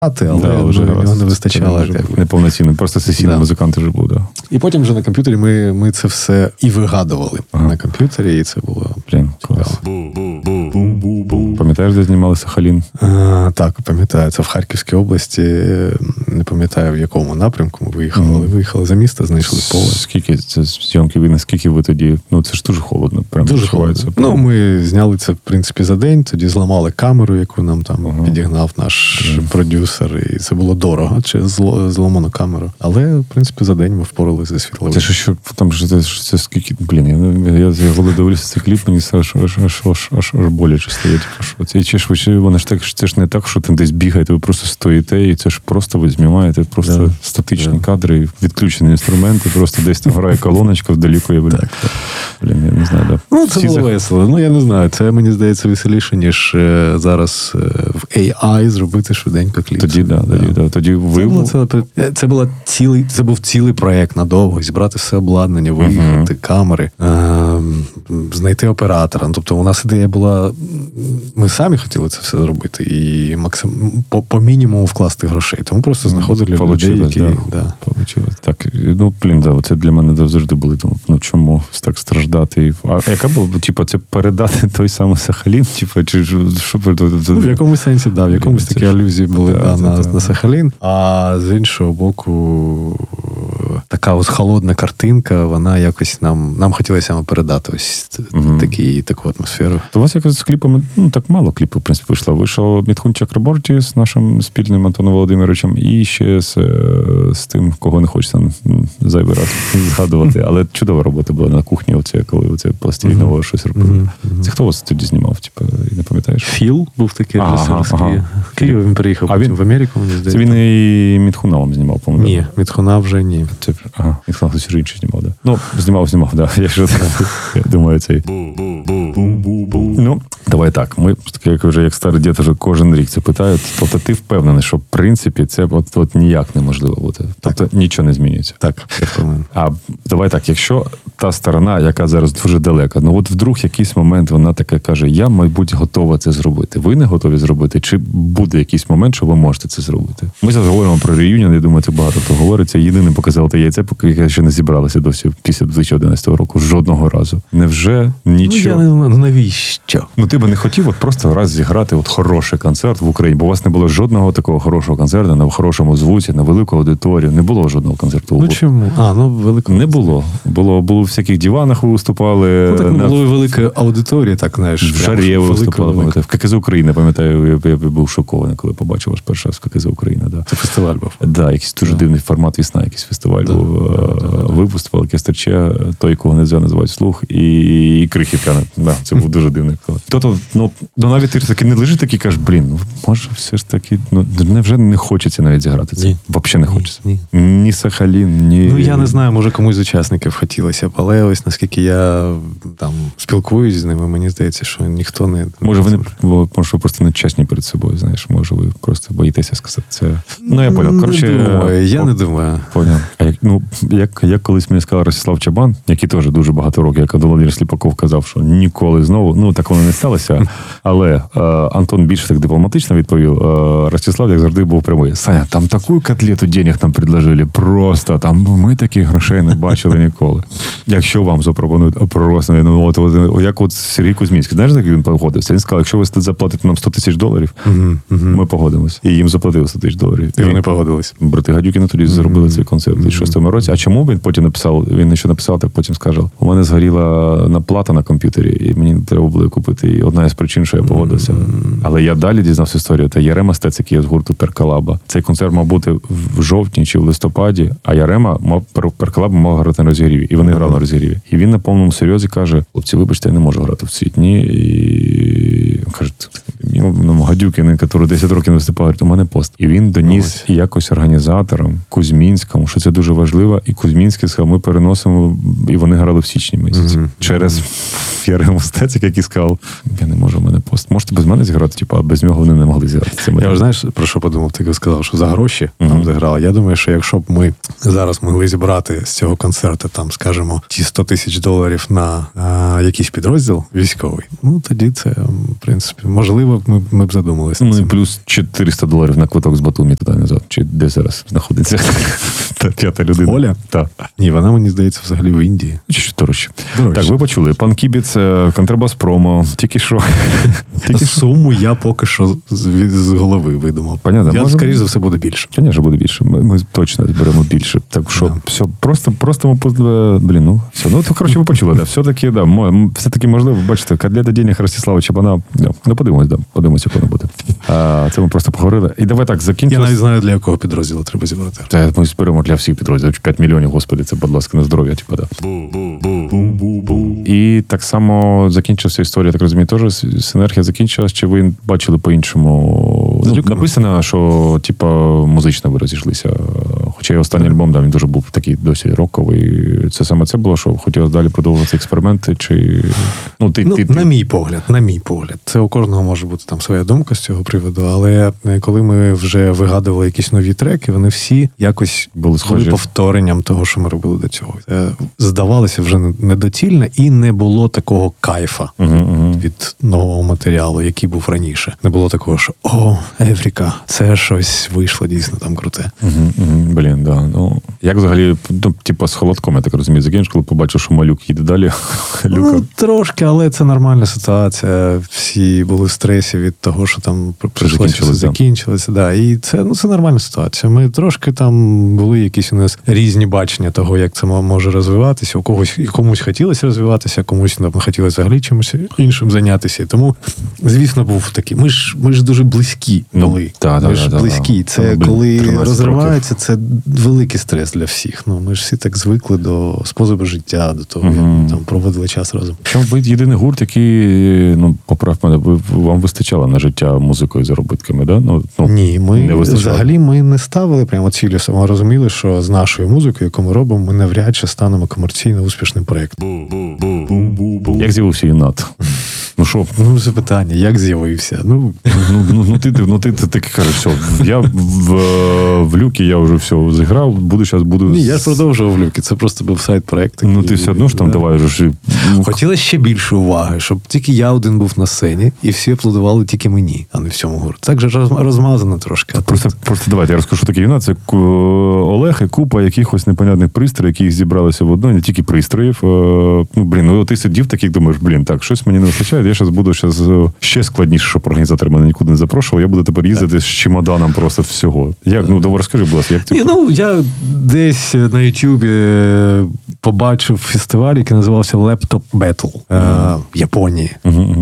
але вже його не вистачало. Неповноцінно, просто сесійний музикант вже був. Да. І потім вже на комп'ютері ми це все і вигадували на комп'ютері, і це було клас. Пам'ятаєш, де знімали Сахалін? Так, пам'ятаю. Це в Харківській області. Не пам'ятаю, в якому напрямку ми виїхали, але виїхали за місто, знайшли поле. Скільки це зйомки, наскільки ви тоді... це ж дуже холодно. Прям дуже холодно. Ми зняли це, в принципі, за день, тоді зламали камеру, яку нам там підігнав наш продюсер, і це було дорого, через зломану камеру. Але, в принципі, за день ми впоралися зі світловим. Це що там це скільки... я коли дивлюся цей кліп, мені аж боляче стає. Воно ж так, це ж не так, що ти десь бігаєте, ви просто стоїте, і це ж просто ви знімаєте просто статичні кадри, відключені інструменти, просто десь там грає колоночка вдалеку. Я я не знаю, це було весело. Я не знаю, це, мені здається, веселіше, ніж зараз в AI зробити швиденько кліп. Тоді це був цілий проєкт надовго, зібрати все обладнання, виїхати, камери, знайти оператора. Тобто у нас ідея була, ми самі хотіли це все зробити і по мінімуму вкласти грошей. Тому просто знаходили людей, які... Так, це для мене завжди були, чому так страждати? А яка була, це передати той самий Сахалін? Чи що? В якомусь сенсі, в якомусь такі алюзії були на Сахалін. А з іншого боку, така ось холодна картинка, вона якось нам хотілося передати ось таку атмосферу. То у вас якось з кліпами, так мало кліпів, в принципі, вийшло. Вийшов Мітхун Чакраборті з нашим спільним Антоном Володимировичем і ще з тим, кого не хочеться зайвий раз згадувати. Але чудова робота була на кухні, коли пластилінового щось робили. Це хто вас тоді знімав? Не пам'ятаєш? Філ був такий режисерський. Київ він приїхав потім в Америку, мені здається. Це він і Мітхуна вам знімав, по-моєму? Ні, Мітхуна вже ні. Мітхуна хтось інший знімав, да? Знімав, да. Я думаю, цей... Давай так. Ми, як старий дід, вже кожен рік це питають. Тобто ти впевнений, що в принципі це от ніяк неможливо бути. Тобто нічого не змінюється. Так, я впевнений. А давай так, якщо та сторона, яка зараз дуже далека, вдруг якийсь момент вона така каже, я, мабуть, готова це зробити. Ви не готові зробити? Чи буде якийсь момент, що ви можете це зробити? Ми зараз говоримо про реюніон, я думаю, це багато хто говориться. Єдиним показало те яйце, поки ще не зібралися досі після 2011 року. Жодного разу. Невже нічого? Я не знаю, навіщо? Ти би не хотів просто раз зіграти хороший концерт в Україні, бо у вас не було жодного такого хорошого концерту на хорошому звуці, на велику аудиторію. Не було жодного концерту. Чому? Великого. Не було. Було в всяких диванах ви виступали. Було велика аудиторія, так, знаєш. В Жарі ви виступали. В ККЗ Україна, пам'ятаю, я був шокований, коли побачив ваш перший раз в ККЗ Україна. Да. Це фестиваль був. Да, якийсь дуже дивний формат «Весна», якийсь фестиваль був. Ви виступали, Кестерче, той, кого не називають «Слух», і Крихівка. Да, це був дуже дивний. Навіть ти таки не лежиш такий, кажеш, може все ж таки, невже не хочеться навіть зіграти це? Взагалі не хочеться. Ні Сахалін, ні... Я не знаю, може комусь з учасників хотілося б, але ось наскільки я там спілкуюсь з ними, мені здається, що ніхто не... Може ви просто не чесні перед собою, знаєш, може ви просто боїтеся сказати це. Я поняв. Я не думаю. Поняв. Як колись мені сказав Ростислав Чабан, який теж дуже багато років, як Володимир Сліпаков казав, що ніколи знову, так воно не сталося, але Антон більше так дипломатично відповів. Ростислав, як завжди, був прямий. Саня, там таку котлету денег нам предложили, просто там ми таких грошей не бачили ніколи. Якщо вам запропонують просто, як Сергій Кузьмінський, знаєш, як він погодився? Він сказав, якщо ви заплатите нам $100 000, ми погодимось. І їм заплатили $100 000. І вони погодились. Брати Гадюкіни тоді зробили цей концерт у 2006 році. А чому він потім написав? Він ще написав, так потім скаже, у мене згоріла плата на комп'ютері, і мені треба було купити. І одна із причин, що я погодився. Але я далі дізнався історію. Це Ярема Стец, який є з гурту Перкалаба. Цей концерт мав бути в жовтні чи в листопаді, а Ярема Перкалаба мав грати на розігріві. І вони грали на розігріві. І він на повному серйозі каже, хлопці, вибачте, я не можу грати в ці дні. І каже, Гадюкін, який 10 років не виступав, говорить, у мене пост. І він доніс якось організаторам, Кузьмінському, що це дуже важливо. І Кузьмінський сказав, ми переносимо, і вони грали в січні місяці. Через Ярему Стец, який сказав, я не можу, у мене пост. Можете без мене зіграти, а без нього вони не могли зіграти. Я знаєш, про що подумав? Ти сказав, що за гроші там зіграли. Я думаю, що якщо б ми зараз могли зібрати з цього концерту, там, скажімо, ті $100 000 на якийсь підрозділ військовий, тоді це, в принципі, можливо, ми б задумалися. Ну і плюс $400 на квиток з Батумі туди назад. Чи де зараз знаходиться та п'ята людина? Оля? Так. Ні, вона, мені здається, взагалі в Індії. Чи дорожче. Так, ви почули. Пан Кібіц, контрабас промо, тільки що. Суму я поки що з голови видумав. Понятно. Я, скоріше за все, буде більше. Звісно, буде більше. Ми точно зберемо більше. Так що, все, просто блін, ну, все. Ну, то, коротше, ви почули, да. Все-таки, можливо, бачите, котлета денег Ростислава Чабана. Ну, подивимось, як воно буде. Це ми просто поговорили. І давай так, закінчимо. Я навіть знаю, для якого підрозділу треба зібрати. Та ми зберемо для всіх підрозділів. 5 мільйонів, господи, це, будь ласка, на здоров'я, типу, да. І так само закінчився історія, так розумію, теж синергія закінчилась, чи ви бачили по-іншому? Написано, що, типу, музично ви розійшлися. Хоча і останній альбом, да, він дуже був такий досі роковий. Це саме це було, що хотілося далі продовжувати експерименти, чи... На мій погляд. Це у кожного може бути там своя думка з цього приводу, але коли ми вже вигадували якісь нові треки, вони всі якось були повторенням того, що ми робили до цього. Це здавалося вже недоцільно і не було такого кайфа від нового матеріалу, який був раніше. Не було такого, що Евріка, це щось вийшло дійсно там круте. Блін, да. Ну, як взагалі, типу, з холодком, я так розумію, закінчиш, коли побачив, що Малюк їде далі. Трошки, але це нормальна ситуація. Всі були в стресі від того, що там закінчилося. Да. І це нормальна ситуація. Ми трошки там були якісь у нас різні бачення того, як це може розвиватися. Комусь хотілося розвиватися, комусь хотілося взагалі чимось іншим зайнятися. Тому, звісно, був такий. Ми ж дуже близькі були. Ми ж близькі. Це коли розривається, це великий стрес для всіх. Ми ж всі так звикли до способу життя, до того, як там проводили час разом. Чому ви єдиний гурт, який, поправ мене, вам вистачало на життя музикою, заробітками, да? Ні, ми не ставили прямо цілі, саме розуміли, що з нашою музикою, яку ми робимо, ми навряд чи станемо комерційно успішним проєктом. Як з'явився Юнат? Що? Запитання, як з'явився? Ти кажеш, все, я в Люкі, я вже все зіграв, буду... Ні, я ж продовжував в Люкі, це просто був сайт-проєкт. Ти все одно ж там давай вже... Хотілося ще більше уваги, щоб тільки я один був на сцені, і всі аплодували тільки мені, а не всьому гурту. Так же розмазано трошки. Просто давайте, я розкажу, що таке Юнат. Це Олег і купа якихось непонятних пристроїв, які зібралися в одно, не тільки пристроїв. Ти сидів такий, думаєш, так, щось мені не вистачає, я зараз буду ще складніше, щоб організатор мене нікуди не запрошував, я буду тепер їздити з чемоданом просто всього. Як? Розкажи, будь ласка, як ти... Я десь на Ютубі побачив фестиваль, який називався Laptop Battle в Японії.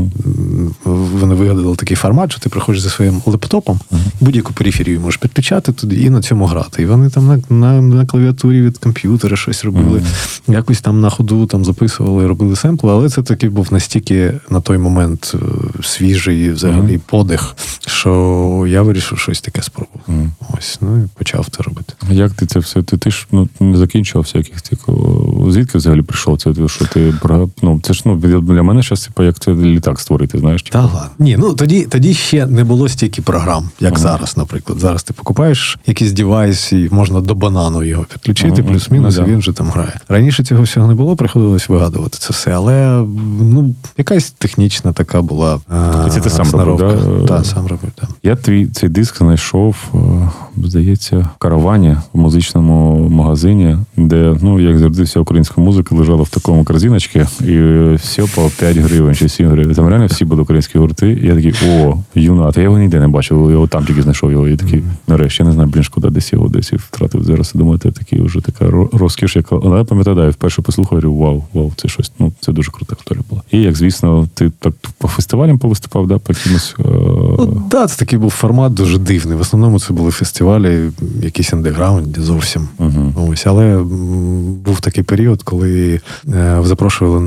Вони вигадали такий формат, що ти приходиш зі своїм лептопом, будь-яку периферію можеш підключати туди і на цьому грати. І вони там на клавіатурі від комп'ютера щось робили. Якось там на ходу там записували, робили семпли, але це такий був настільки на той момент свіжий взагалі подих, що я вирішив щось таке спробувати. Ось, і почав це робити. Як ти це все? Ти ж не закінчував всяких звідки взагалі прийшов? Це що ти це ж для мене зараз як це літак створити, знаєш? Та ладно. Ні, тоді ще не було стільки програм, як зараз, наприклад. Зараз ти покупаєш якийсь девайс і можна до банану його підключити, плюс-мінус, і він вже там грає. Раніше цього всього не було, приходилось вигадувати це все, але якась технічна така була це ти сам робив, да? Так, сам робив, так. Я цей диск знайшов, здається, в каравані, в музичному магазині, де, як завжди, вся українська музика лежала в такому корзиночці, і все по 5 гривень чи 7 гривень. Там реально всі були українські гурти. І я такий, Юнат. Я його ніде не бачив, я там тільки знайшов його. І такий, нарешті, я не знаю, шкода, десь його втратив. Зараз, думаю, це такий вже така розкіш, яка... Я пам'ятаю, я вперше послухав, говорю, вау, це щось, це дуже крута історія була. І, як звісно, ти так по фестивалям повиступав, да, по якимось... Так, це такий був формат дуже дивний. В основному це були фестивалі, якісь андеграунді зовсім. Ось, але був такий період, коли запрошували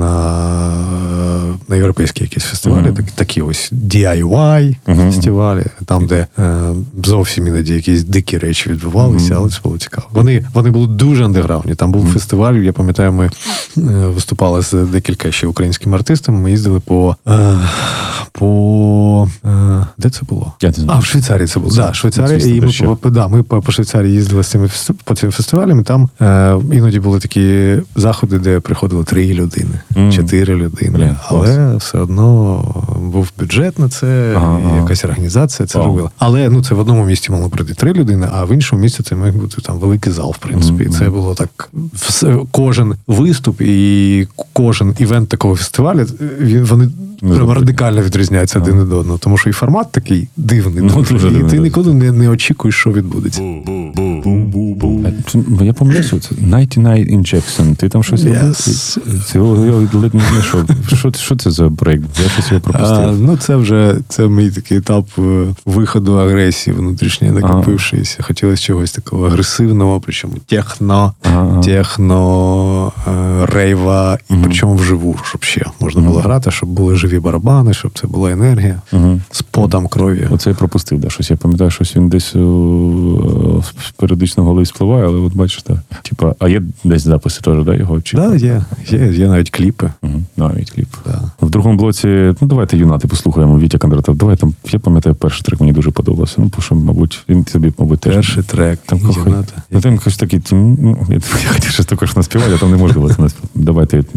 на європейські якісь фестивалі, такі ось DIY фестивалі, там, де зовсім іноді якісь дикі речі відбувалися, але це було цікаво. Вони були дуже андеграундні. Там був фестиваль, я пам'ятаю, ми виступали з декілька ще українськими артистами, ми їздили по Де це було? Я не знаю. В Швейцарії це було. Так, Швейцарія. Звісно, І де ще? ми по Швейцарії їздили з цими по цим фестивалям, і там іноді були такі заходи, де приходило 3 людини, 4 людини. Блін, але все одно був бюджет на це, і якась організація це робила. Але це в одному місті могло прийти 3 людини, а в іншому місті це міг бути там великий зал, в принципі. І це було так. Кожен виступ і кожен івент такого фестивалю, вони радикально відрізняються один від одного. Тому що і формат такий дивний. Дуже І дивний. ти ніколи не очікуєш, що відбудеться. Я пам'ятаю, це 99 Injection. Ти там щось робив? Це я ледь не знайшов. Що це за проєкт? Я щось його пропустив. Це мій такий етап виходу агресії внутрішньої накопившися. Хотілося чогось такого агресивного, причому техно, рейва, і причому вживу, щоб ще можна було грати, щоб були живі барабани, щоб це була енергія з потом крові. Оце я пропустив, да, щось. Я пам'ятаю, щось він десь періодично голий спливає, але от бачиш, так. Типа, а є десь записи теж, да, його? Так, є навіть кліпи. Навіть кліп. Да. В другому блоці, давайте юнати послухаємо, Вітя Кондратов. Давай там, я пам'ятаю, перший трек мені дуже подобався. Що, мабуть, він тобі, теж. Перший трек. Там якось такий, я хотів щось також наспівати, а там неможливо це наспівати. Давайте